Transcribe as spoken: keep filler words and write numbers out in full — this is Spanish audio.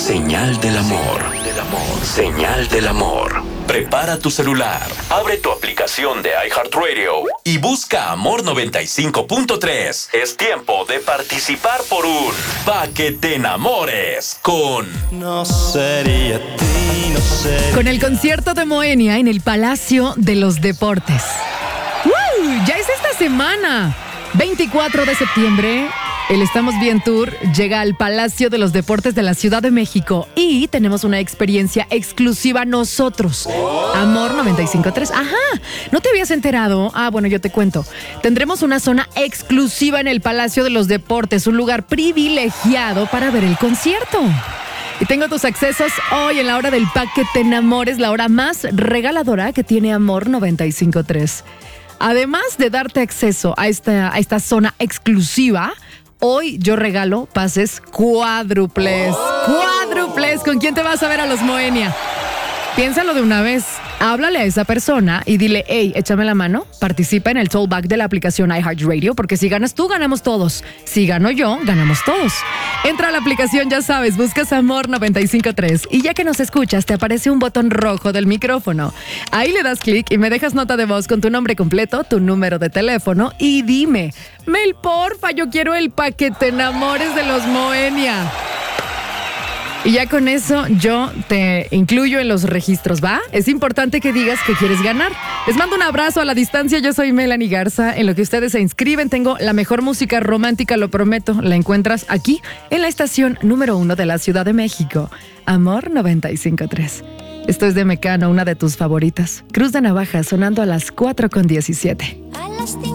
Señal del amor. Señal del amor. Prepara tu celular, abre tu aplicación de iHeartRadio y busca Amor noventa y cinco punto tres. Es tiempo de participar por un Pa' que te enamores con... No sería ti, no sería... Con el concierto de Moenia en el Palacio de los Deportes. ¡Uh! Ya es esta semana. veinticuatro de septiembre, el Estamos Bien Tour llega al Palacio de los Deportes de la Ciudad de México y tenemos una experiencia exclusiva nosotros. Amor noventa y cinco punto tres. Ajá, ¿no te habías enterado? Ah, bueno, yo te cuento. Tendremos una zona exclusiva en el Palacio de los Deportes, un lugar privilegiado para ver el concierto. Y tengo tus accesos hoy en la hora del Pa' que te enamores, la hora más regaladora que tiene Amor noventa y cinco punto tres. Además de darte acceso a esta, a esta zona exclusiva, hoy yo regalo pases cuádruples. ¡Cuádruples! ¿Con quién te vas a ver a los Moenia? Piénsalo de una vez. Háblale a esa persona y dile, hey, échame la mano, participa en el tollback de la aplicación iHeartRadio, porque si ganas tú, ganamos todos. Si gano yo, ganamos todos. Entra a la aplicación, ya sabes, buscas Amor noventa y cinco punto tres y ya que nos escuchas, te aparece un botón rojo del micrófono. Ahí le das clic y me dejas nota de voz con tu nombre completo, tu número de teléfono y dime, Mel, porfa, yo quiero el Pa' que te enamores de los Moenia. Y ya con eso yo te incluyo en los registros, ¿va? Es importante que digas que quieres ganar. Les mando un abrazo a la distancia. Yo soy Melanie Garza. En lo que ustedes se inscriben tengo la mejor música romántica, lo prometo. La encuentras aquí en la estación número uno de la Ciudad de México. Amor noventa y cinco punto tres. Esto es de Mecano, una de tus favoritas. Cruz de Navaja sonando a las cuatro con diecisiete.